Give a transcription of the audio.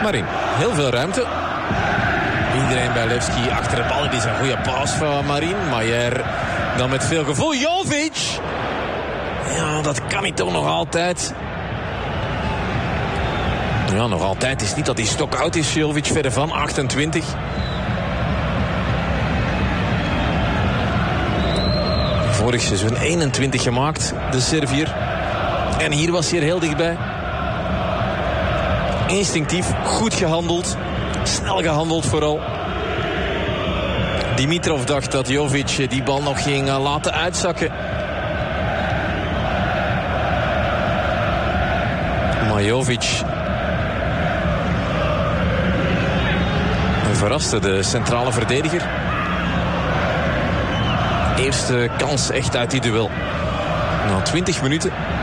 Marin, heel veel ruimte. Iedereen bij Levski achter de bal. Dit is een goede paas van Marin. Maier dan met veel gevoel. Jovic! Ja, dat kan hij toch nog altijd. Ja, nog altijd. Het is niet dat hij stokoud is, Jovic. Verder van 28. Vorig seizoen 21 gemaakt, de Servier. En hier was hij er heel dichtbij. Instinctief, goed gehandeld. Snel gehandeld vooral. Dimitrov dacht dat Jovic die bal nog ging laten uitzakken. Maar Jovic verraste de centrale verdediger. Eerste kans echt uit die duel. Na 20 minuten.